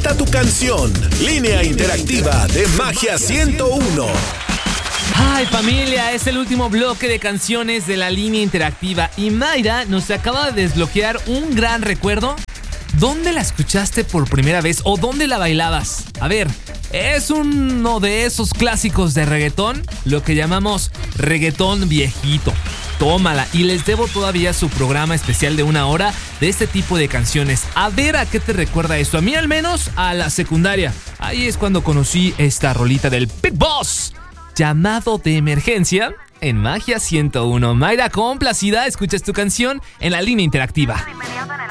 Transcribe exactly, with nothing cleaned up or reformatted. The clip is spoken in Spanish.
Solicita tu canción. Línea interactiva de Magia ciento uno. Ay, familia, es el último bloque de canciones de la línea interactiva y Mayra nos acaba de desbloquear un gran recuerdo. ¿Dónde la escuchaste por primera vez o dónde la bailabas? A ver, es uno de esos clásicos de reggaetón, lo que llamamos reggaetón viejito. Tómala, y les debo todavía su programa especial de una hora de este tipo de canciones. A ver a qué te recuerda esto. A mí al menos a la secundaria. Ahí es cuando conocí esta rolita del Big Boss. Llamado de emergencia en Magia ciento uno. Mayra, complacida, escuchas tu canción en la línea interactiva.